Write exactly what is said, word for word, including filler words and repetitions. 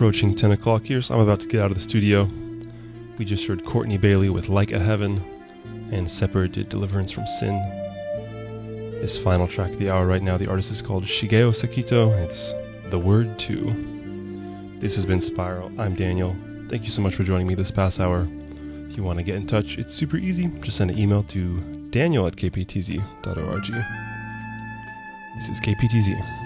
approaching ten o'clock here, so I'm about to get out of the studio. We just heard Courtney Bailey with Like a Heaven, and Separate did Deliverance from Sin. This final track of the hour right now, the artist is called Shigeo Sekito, and it's The Word Two. This has been Spiral. I'm Daniel. Thank you so much for joining me this past hour. If you want to get in touch, it's super easy. Just send an email to daniel at k p t z dot org. This is K P T Z.